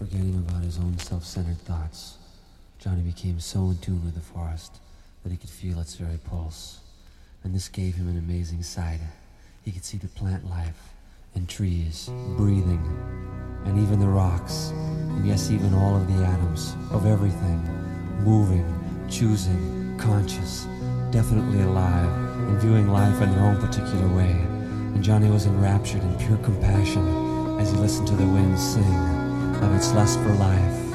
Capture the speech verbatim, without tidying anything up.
forgetting about his own self-centered thoughts, Johnny became so in tune with the forest that he could feel its very pulse. And this gave him an amazing sight. He could see the plant life and trees breathing, and even the rocks, and yes, even all of the atoms of everything, moving, choosing, conscious, definitely alive, and viewing life in their own particular way. And Johnny was enraptured in pure compassion as he listened to the wind sing of its lust for life